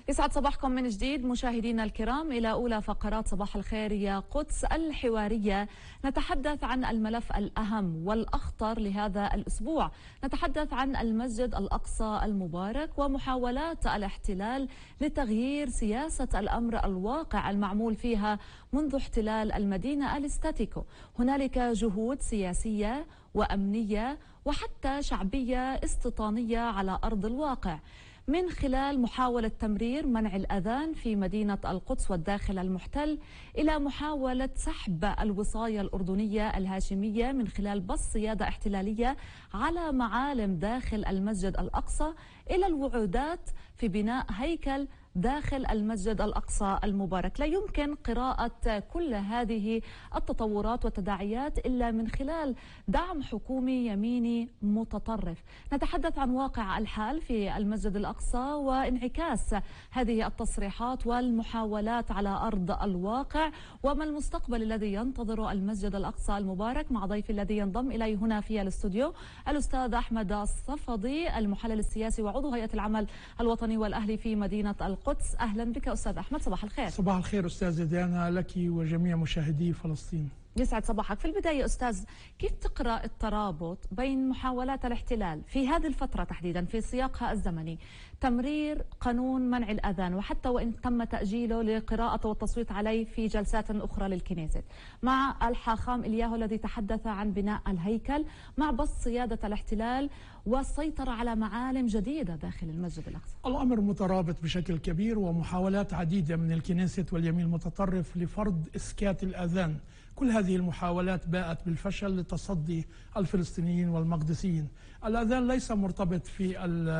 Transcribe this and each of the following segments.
يسعد صباحكم من جديد مشاهدينا الكرام إلى أولى فقرات صباح الخير يا قدس الحوارية. نتحدث عن الملف الأهم والأخطر لهذا الأسبوع. نتحدث عن المسجد الأقصى المبارك ومحاولات الاحتلال لتغيير سياسة الأمر الواقع المعمول فيها منذ احتلال المدينة الاستاتيكو. هنالك جهود سياسية وأمنية وحتى شعبية استيطانية على أرض الواقع، من خلال محاولة تمرير منع الأذان في مدينة القدس والداخل المحتل، إلى محاولة سحب الوصاية الأردنية الهاشمية من خلال بث سيادة احتلالية على معالم داخل المسجد الأقصى، إلى الوعودات في بناء هيكل داخل المسجد الأقصى المبارك. لا يمكن قراءة كل هذه التطورات والتداعيات إلا من خلال دعم حكومي يميني متطرف. نتحدث عن واقع الحال في المسجد الأقصى وانعكاس هذه التصريحات والمحاولات على أرض الواقع، وما المستقبل الذي ينتظر المسجد الأقصى المبارك، مع ضيفي الذي ينضم إلي هنا في الاستوديو الأستاذ أحمد الصفدي، المحلل السياسي وعضو هيئة العمل الوطني والأهلي في مدينة القدس. أهلا بك أستاذ أحمد، صباح الخير. صباح الخير أستاذة ديانا لك وجميع مشاهدي فلسطين. يسعد صباحك. في البداية أستاذ، كيف تقرأ الترابط بين محاولات الاحتلال في هذه الفترة تحديدا في سياقها الزمني، تمرير قانون منع الأذان وحتى وإن تم تأجيله لقراءته والتصويت عليه في جلسات أخرى للكنيست، مع الحاخام إلياهو الذي تحدث عن بناء الهيكل، مع بث سيادة الاحتلال والسيطرة على معالم جديدة داخل المسجد الأقصى؟ الأمر مترابط بشكل كبير، ومحاولات عديدة من الكنيست واليمين المتطرف لفرض إسكات الأذان. كل هذه المحاولات باءت بالفشل لتصدي الفلسطينيين والمقدسيين. الأذان ليس مرتبط في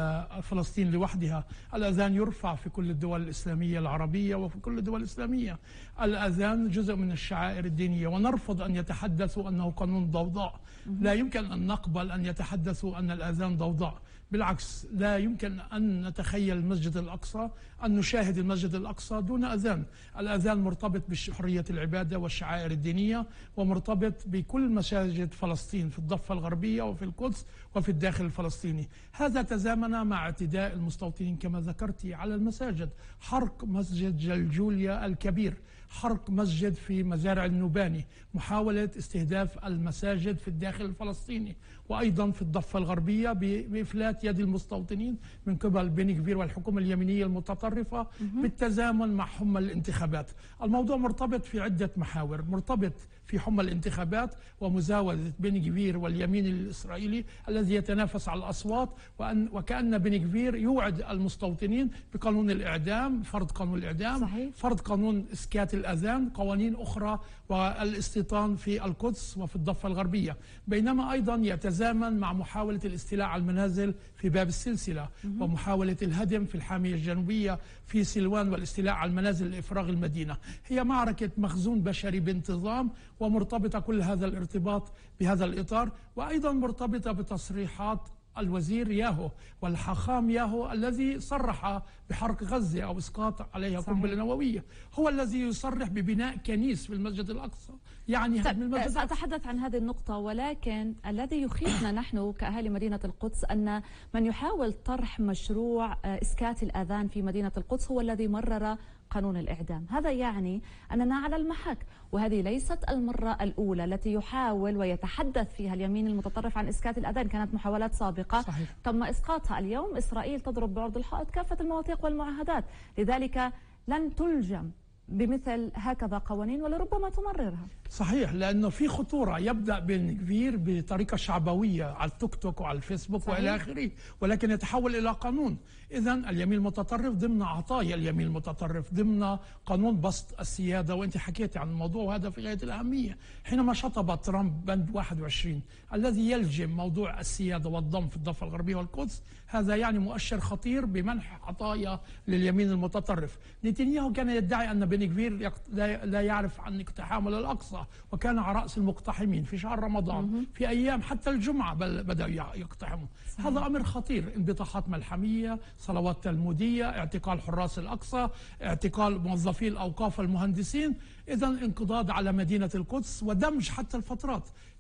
فلسطين لوحدها، الأذان يرفع في كل الدول الإسلامية العربية وفي كل الدول الإسلامية. الأذان جزء من الشعائر الدينية، ونرفض أن يتحدثوا أنه قانون ضوضاء. لا يمكن أن نقبل أن يتحدثوا أن الأذان ضوضاء، بالعكس لا يمكن أن نتخيل المسجد الأقصى، أن نشاهد المسجد الأقصى دون أذان. الأذان مرتبط بحرية العبادة والشعائر الدينية، ومرتبط بكل مساجد فلسطين في الضفة الغربية وفي القدس وفي الداخل الفلسطيني. هذا تزامن مع اعتداء المستوطنين كما ذكرتي على المساجد، حرق مسجد جلجوليا الكبير، حرق مسجد في مزارع النوباني، محاولة استهداف المساجد في الداخل الفلسطيني وأيضا في الضفة الغربية بإفلات يد المستوطنين من قبل بني كفير والحكومة اليمينية المتطرفة بالتزامن مع حمى الانتخابات. الموضوع مرتبط في عدة محاور، مرتبط في حمى الانتخابات ومزاولة بني كفير واليمين الإسرائيلي الذي يتنافس على الأصوات، وكأن بني كفير يوعد المستوطنين بقانون الإعدام، فرض قانون الإعدام، صحيح. فرض قانون إسكات الأذان، قوانين أخرى، والاستيطان في القدس وفي الضفة الغربية. بينما أيضا يتزامن مع محاولة الاستيلاء على المنازل في باب السلسلة، ومحاولة الهدم في الحامية الجنوبية في سلوان، والاستيلاء على المنازل لإفراغ المدينة. هي معركة مخزون بشري بانتظام، ومرتبطة كل هذا الارتباط بهذا الإطار، وأيضا مرتبطة بتصريحات الوزير ياهو والحاخام ياهو الذي صرح بحرق غزة أو إسقاط عليها قنبلة نووية، هو الذي يصرح ببناء كنيس في المسجد الأقصى، يعني هدم المسجد الأقصى. سأتحدث عن هذه النقطة، ولكن الذي يخيفنا نحن كأهالي مدينة القدس أن من يحاول طرح مشروع إسكات الأذان في مدينة القدس هو الذي مرر قانون الإعدام. هذا يعني أننا على المحك، وهذه ليست المرة الأولى التي يحاول ويتحدث فيها اليمين المتطرف عن إسكات الأذان. كانت محاولات سابقة صحيح. تم إسقاطها. اليوم إسرائيل تضرب بعرض الحائط كافة المواثيق والمعاهدات، لذلك لن تلجم بمثل هكذا قوانين ولربما تمررها. صحيح، لأنه في خطورة. يبدأ بن كفير بطريقة شعبوية على التيك توك وعلى الفيسبوك وإلى آخره، ولكن يتحول إلى قانون. إذن اليمين المتطرف ضمن عطايا اليمين المتطرف ضمن قانون بسط السيادة، وأنت حكيتي عن الموضوع وهذا في غاية الأهمية. حينما شطب ترامب بند 21 الذي يلجم موضوع السيادة والضم في الضفة الغربية والقدس، هذا يعني مؤشر خطير بمنح عطايا لليمين المتطرف. نتنياهو كان يدعي أن بني كفير لا يعرف عن اقتحام الأقصى، وكان على رأس المقتحمين في شهر رمضان، في أيام حتى الجمعة بدأوا يقتحموا. هذا أمر خطير. انبطاحات ملحمية، صلوات تلمودية، اعتقال حراس الأقصى، اعتقال موظفي الأوقاف المهندسين. إذن انقضاض على مدينة القدس ودمج حتى الفترات.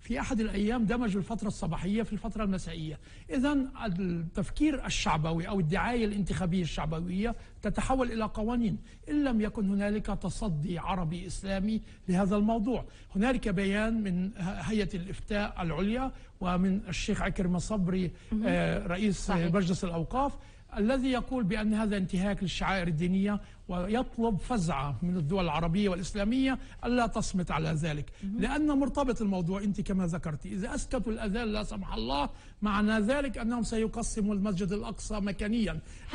في أحد الأيام دمجوا الفترة الصباحية في الفترة المسائية. إذا التفكير الشعبوي أو الدعاية الانتخابية الشعبوية تتحول إلى قوانين إن لم يكن هنالك تصدي عربي إسلامي لهذا الموضوع. هنالك بيان من هيئة الإفتاء العليا ومن الشيخ عكرمة صبري رئيس مجلس الأوقاف الذي يقول بأن هذا انتهاك للشعائر الدينية، ويطلب فزعة من الدول العربية والإسلامية ألا تصمت على ذلك، لأن مرتبط الموضوع أنت كما ذكرت، إذا أسكتوا الأذان لا سمح الله معنى ذلك أنهم سيقسموا المسجد الأقصى مكانيا.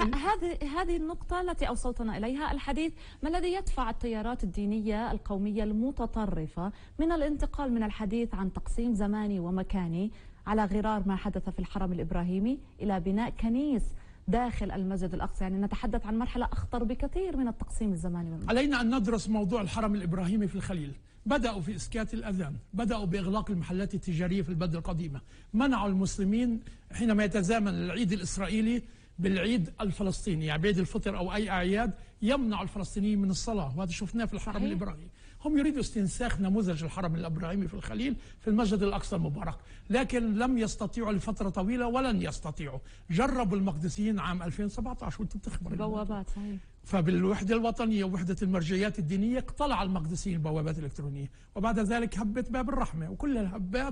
هذه النقطة التي أوصلتنا إليها الحديث، ما الذي يدفع التيارات الدينية القومية المتطرفة من الانتقال من الحديث عن تقسيم زماني ومكاني على غرار ما حدث في الحرم الإبراهيمي إلى بناء كنيس داخل المسجد الأقصى؟ يعني نتحدث عن مرحلة أخطر بكثير من التقسيم الزماني والمكاني. علينا أن ندرس موضوع الحرم الإبراهيمي في الخليل. بدأوا في إسكات الأذان، بدأوا بإغلاق المحلات التجارية في البلدة القديمة، منعوا المسلمين حينما يتزامن العيد الإسرائيلي بالعيد الفلسطيني، يعني بعيد الفطر أو أي أعياد، يمنع الفلسطينيين من الصلاة، وهذا شفناه في الحرم الإبراهيمي. هم يريدوا استنساخ نموذج الحرم الإبراهيمي في الخليل في المسجد الأقصى المبارك، لكن لم يستطيعوا لفترة طويلة ولن يستطيعوا. جربوا المقدسيين عام 2017 وانت بتخبر بوابات صحيح. فبالوحدة الوطنية ووحدة المرجعيات الدينية اقتلع المقدسيين بوابات إلكترونية، وبعد ذلك هبت باب الرحمة، وكل الهبات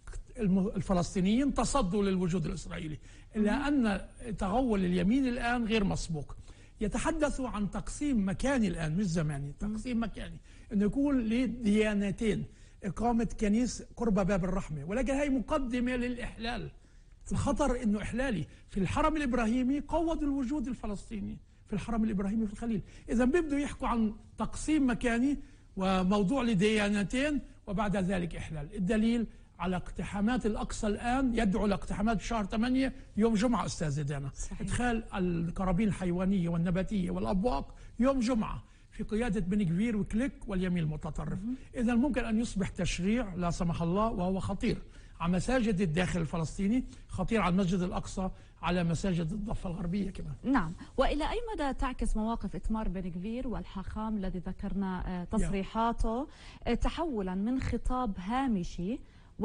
الفلسطينيين تصدوا للوجود الإسرائيلي، إلا أن تغول اليمين الآن غير مسبوق. يتحدثوا عن تقسيم مكاني الآن مش زماني، تقسيم مكاني، أنه يكون لديانتين، إقامة كنيس قرب باب الرحمة، ولكن هي مقدمة للإحلال. الخطر أنه إحلالي. في الحرم الإبراهيمي قوضوا الوجود الفلسطيني في الحرم الإبراهيمي في الخليل، إذا بيبدوا يحكوا عن تقسيم مكاني وموضوع لديانتين وبعد ذلك إحلال. الدليل على اقتحامات الأقصى الآن، يدعو لاقتحامات بشهر 8 يوم جمعة أستاذ دانا، إدخال القرابين الحيوانية والنباتية والأبواق يوم جمعة في قيادة بن كفير وكليك واليمين المتطرف. إذا ممكن أن يصبح تشريع لا سمح الله، وهو خطير على مساجد الداخل الفلسطيني، خطير على المسجد الأقصى، على مساجد الضفة الغربية كمان. نعم. وإلى أي مدى تعكس مواقف إتمار بن كفير والحاخام الذي ذكرنا تصريحاته تحولا من خطاب هامشي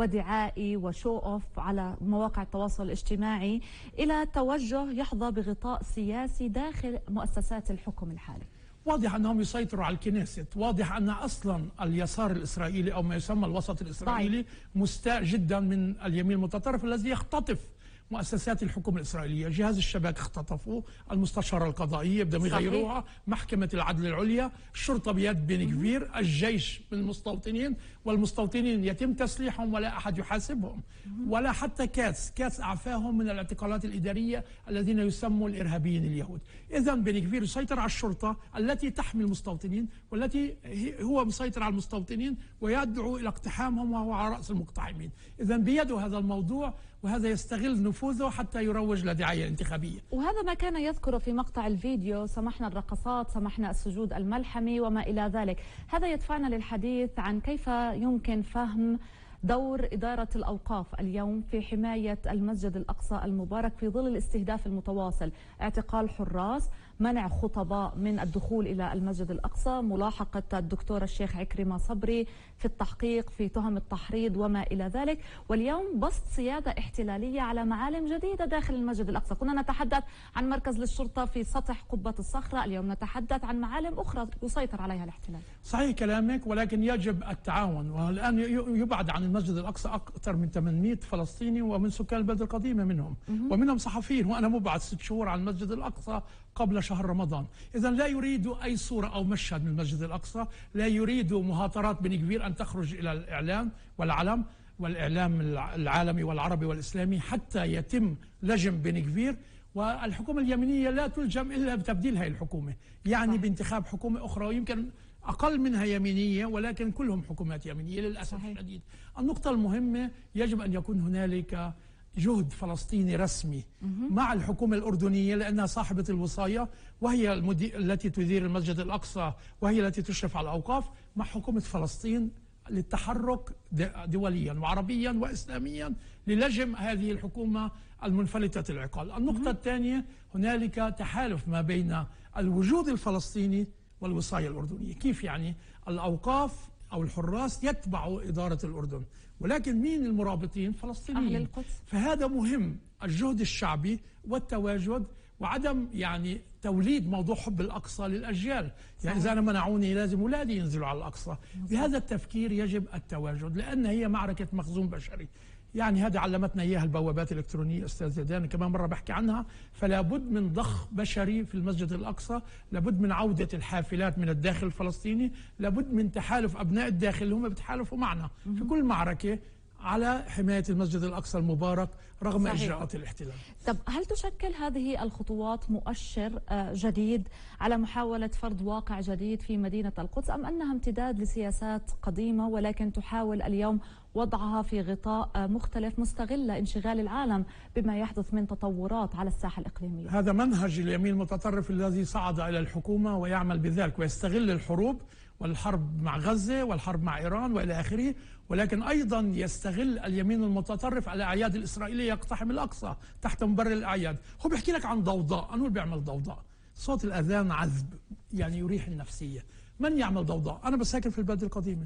ودعائي وشو أوف على مواقع التواصل الاجتماعي إلى توجه يحظى بغطاء سياسي داخل مؤسسات الحكم الحالي؟ واضح أنهم يسيطروا على الكنيست، واضح أن أصلا اليسار الإسرائيلي أو ما يسمى الوسط الإسرائيلي مستاء جدا من اليمين المتطرف الذي يختطف مؤسسات الحكومة الإسرائيلية. جهاز الشباك اختطفوه، المستشارة القضائية بدهم يغيروها، محكمة العدل العليا، الشرطة بيد بن كفير، الجيش من المستوطنين، والمستوطنين يتم تسليحهم ولا أحد يحاسبهم، ولا حتى كاس أعفاهم من الاعتقالات الإدارية الذين يسموا الإرهابيين اليهود. إذا بن كفير يسيطر على الشرطة التي تحمي المستوطنين، والتي هو مسيطر على المستوطنين ويدعو إلى اقتحامهم وهو على رأس المقتحمين. إذا بيده هذا الموضوع، وهذا يستغل نفوذه حتى يروج لدعاية انتخابية. وهذا ما كان يذكر في مقطع الفيديو، سمحنا الرقصات، سمحنا السجود الملحمي وما إلى ذلك. هذا يدفعنا للحديث عن كيف يمكن فهم دور إدارة الأوقاف اليوم في حماية المسجد الأقصى المبارك في ظل الاستهداف المتواصل، اعتقال حراس، منع خطباء من الدخول إلى المسجد الأقصى، ملاحقة الدكتور الشيخ عكرمة صبري في التحقيق في تهم التحريض وما إلى ذلك، واليوم بسط سيادة احتلالية على معالم جديدة داخل المسجد الأقصى. كنا نتحدث عن مركز للشرطة في سطح قبة الصخرة، اليوم نتحدث عن معالم أخرى يسيطر عليها الاحتلال. صحيح كلامك، ولكن يجب التعاون. والآن يبعد عن المسجد الأقصى أكثر من 800 فلسطيني ومن سكان البلدة القديمة منهم، ومنهم صحفيين، وأنا مبعد 6 شهور عن المسجد الأقصى قبل شهر رمضان. إذا لا يريدوا أي صورة أو مشهد من المسجد الأقصى، لا يريدوا مهاترات بن كفير أن تخرج إلى الإعلام والإعلام العالمي والعربي والإسلامي حتى يتم لجم بن كفير. والحكومة اليمنية لا تلجم إلا بتبديل هذه الحكومة، يعني بانتخاب حكومة أخرى ويمكن أقل منها يمينية، ولكن كلهم حكومات يمينية للأسف الشديد. النقطة المهمة، يجب أن يكون هنالك جهد فلسطيني رسمي مع الحكومة الأردنية، لأنها صاحبة الوصاية وهي التي تدير المسجد الأقصى وهي التي تشرف على الأوقاف، مع حكومة فلسطين للتحرك دوليا وعربيا وإسلاميا للجم هذه الحكومة المنفلتة العقال. النقطة الثانية، هنالك تحالف ما بين الوجود الفلسطيني والوصاية الأردنية. كيف يعني؟ الأوقاف أو الحراس يتبعوا إدارة الأردن، ولكن مين المرابطين؟ فلسطينيين. أهل القدس. فهذا مهم، الجهد الشعبي والتواجد، وعدم يعني توليد موضوع حب الأقصى للأجيال. يعني إذا أنا منعوني لازم أولادي ينزلوا على الأقصى. بهذا التفكير يجب التواجد، لأن هي معركة مخزون بشري. يعني هذه علمتنا إياها البوابات الإلكترونية أستاذ زيدان، كمان مرة بحكي عنها. فلا بد من ضخ بشري في المسجد الأقصى، لابد من عودة الحافلات من الداخل الفلسطيني، لابد من تحالف أبناء الداخل اللي هم بيتحالفوا معنا في كل معركة على حماية المسجد الأقصى المبارك رغم صحيح. إجراءات الاحتلال. طب هل تشكل هذه الخطوات مؤشر جديد على محاولة فرض واقع جديد في مدينة القدس، أم أنها امتداد لسياسات قديمة ولكن تحاول اليوم وضعها في غطاء مختلف مستغلة انشغال العالم بما يحدث من تطورات على الساحة الإقليمية؟ هذا منهج اليمين المتطرف الذي صعد إلى الحكومة ويعمل بذلك، ويستغل الحروب والحرب مع غزة والحرب مع إيران وإلى آخره، ولكن أيضا يستغل اليمين المتطرف على الأعياد الإسرائيلية يقتحم الأقصى تحت مبرر الأعياد. هو بيحكي لك عن ضوضاء، أنو بيعمل ضوضاء؟ صوت الأذان عذب، يعني يريح النفسية. من يعمل ضوضاء؟ أنا بساكن في البلد القديمة.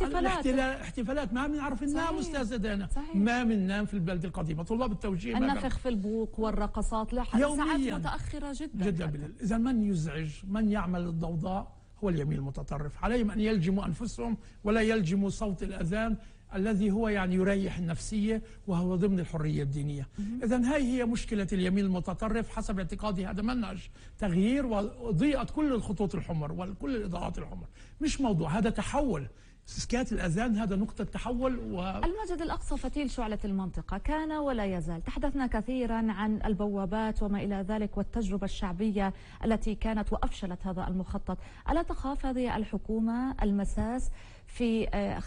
الاحتفالات ما بنعرف ننام أستاذة دانا، ما بننام في البلد القديمة. طلاب التوجيه النفخ في البوق والرقصات ساعات متأخرة جدا بالليل. إذا من يزعج، من يعمل الضوضاء هو اليمين المتطرف. عليهم أن يلجموا أنفسهم ولا يلجموا صوت الأذان الذي هو يعني يريح النفسية وهو ضمن الحرية الدينية. إذن هي مشكلة اليمين المتطرف حسب اعتقادي. هذا منهج تغيير، وضيئت كل الخطوط الحمر وكل الإضاءات الحمر. مش موضوع، هذا تحول. سكات الأذان هذا نقطة تحول. المسجد الأقصى فتيل شعلة المنطقة كان ولا يزال. تحدثنا كثيرا عن البوابات وما إلى ذلك والتجربة الشعبية التي كانت وأفشلت هذا المخطط. ألا تخاف هذه الحكومة المساس في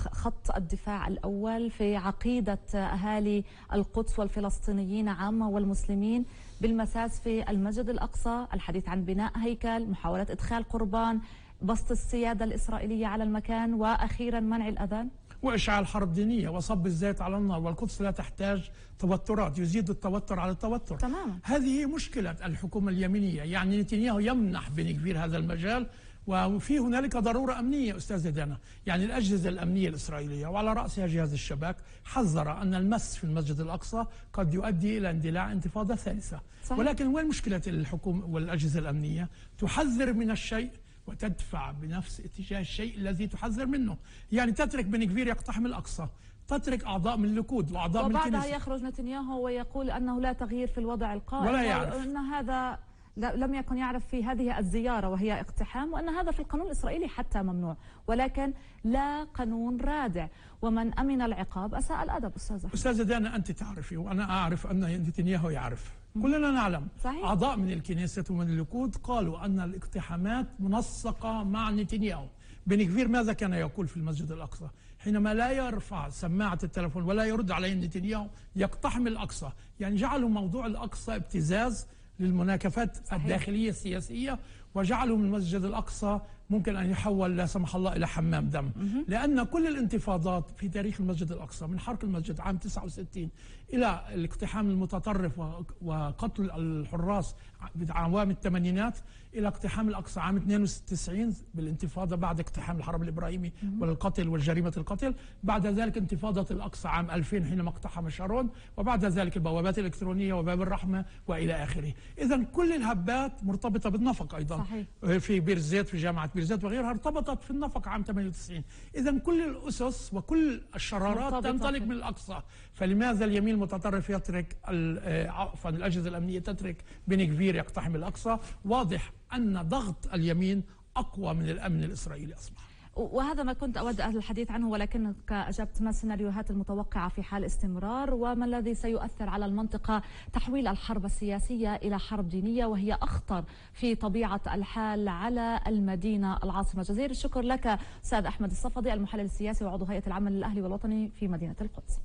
خط الدفاع الأول في عقيدة أهالي القدس والفلسطينيين عامة والمسلمين بالمساس في المسجد الأقصى؟ الحديث عن بناء هيكل، محاولة إدخال قربان، بسط السيادة الإسرائيلية على المكان، وأخيرا منع الأذان وإشعال حرب دينية وصب الزيت على النار. والقدس لا تحتاج توترات، يزيد التوتر على التوتر تماما. هذه مشكلة الحكومة اليمينية. يعني نتنياهو يمنح بن كبير هذا المجال، وفي هنالك ضرورة أمنية أستاذ دانا. يعني الأجهزة الأمنية الإسرائيلية وعلى رأسها جهاز الشباك حذر أن المس في المسجد الأقصى قد يؤدي إلى اندلاع انتفاضة ثالثة. صحيح. ولكن وين مشكلة الحكومة والأجهزة الأمنية؟ تحذر من الشيء وتدفع بنفس اتجاه الشيء الذي تحذر منه. يعني تترك بن كبير يقتحم الأقصى، تترك أعضاء من الليكود وأعضاء من الكنيسة، وبعدها يخرج نتنياهو ويقول أنه لا تغيير في الوضع القائم ولا يعرف أن هذا لم يكن يعرف في هذه الزيارة وهي اقتحام، وأن هذا في القانون الإسرائيلي حتى ممنوع، ولكن لا قانون رادع، ومن أمن العقاب أساء الأدب. أستاذة دانا أنت تعرفي وأنا أعرف أن نتنياهو يعرف، كلنا نعلم. صحيح. أعضاء من الكنيسة ومن الليكود قالوا أن الاقتحامات منسقة مع نتنياهو. بن كبير ماذا كان يقول في المسجد الأقصى حينما لا يرفع سماعة التلفون ولا يرد عليه نتنياهو؟ يقتحم الأقصى. يعني جعلوا موضوع الأقصى ابتزاز للمناكفات الداخلية السياسية، وجعلوا من المسجد الأقصى ممكن أن يحول لا سمح الله إلى حمام دم. لأن كل الانتفاضات في تاريخ المسجد الأقصى من حرق المسجد عام 69 إلى الاقتحام المتطرف وقتل الحراس بعوام الثمانينات إلى اقتحام الأقصى عام 92 بالانتفاضة بعد اقتحام الحرم الإبراهيمي والقتل والجريمة القتل، بعد ذلك انتفاضة الأقصى عام 2000 حينما اقتحم شارون، وبعد ذلك البوابات الإلكترونية وباب الرحمة وإلى آخره. إذا كل الهبات مرتبطة بالنفق أيضا. صحيح. في بير زيت، في جامعة بير زيت وغيرها ارتبطت في النفق عام 98. إذا كل الأسس وكل الشرارات تنطلق من الأقصى. فلماذا اليمين المتطرف يترك عفوا الأجهزة الأمنية تترك بن كبير يقتحم الأقصى؟ واضح أن ضغط اليمين أقوى من الأمن الإسرائيلي أصبح. وهذا ما كنت أود الحديث عنه، ولكنك أجبت ما السيناريوهات المتوقعة في حال استمرار، وما الذي سيؤثر على المنطقة تحويل الحرب السياسية إلى حرب دينية، وهي أخطر في طبيعة الحال على المدينة العاصمة. جزيل الشكر لك أستاذ أحمد الصفدي المحلل السياسي وعضو هيئة العمل الأهلي والوطني في مدينة القدس.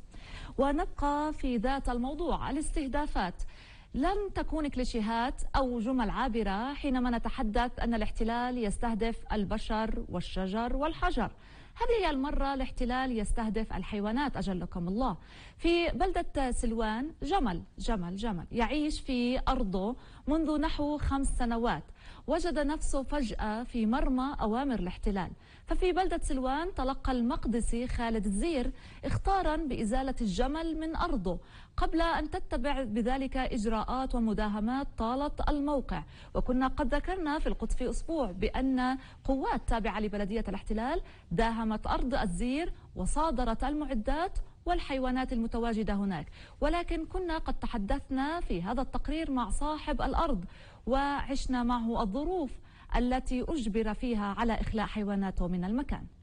ونبقى في ذات الموضوع، الاستهدافات. لم تكون كليشيهات أو جمل عابرة حينما نتحدث أن الاحتلال يستهدف البشر والشجر والحجر. هذه هي المرة الاحتلال يستهدف الحيوانات أجلكم الله. في بلدة سلوان جمل يعيش في أرضه منذ نحو 5 سنوات، وجد نفسه فجأة في مرمى أوامر الاحتلال. ففي بلدة سلوان تلقى المقدسي خالد الزير اختارا بإزالة الجمل من أرضه قبل أن تتبع بذلك إجراءات ومداهمات طالت الموقع. وكنا قد ذكرنا في القدس في أسبوع بأن قوات تابعة لبلدية الاحتلال داهمت أرض الزير وصادرت المعدات والحيوانات المتواجدة هناك، ولكن كنا قد تحدثنا في هذا التقرير مع صاحب الأرض وعشنا معه الظروف التي أجبر فيها على إخلاء حيواناته من المكان.